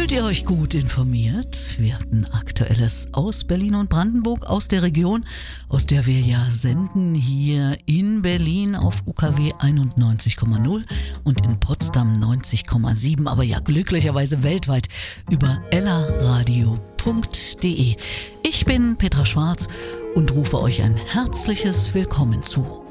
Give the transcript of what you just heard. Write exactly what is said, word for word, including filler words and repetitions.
Fühlt ihr euch gut informiert? Wir hatten Aktuelles aus Berlin und Brandenburg, aus der Region, aus der wir ja senden, hier in Berlin auf U K W einundneunzig Komma null und in Potsdam neunzig Komma sieben, aber ja glücklicherweise weltweit über ellaradio punkt de. Ich bin Petra Schwarz und rufe euch ein herzliches Willkommen zu.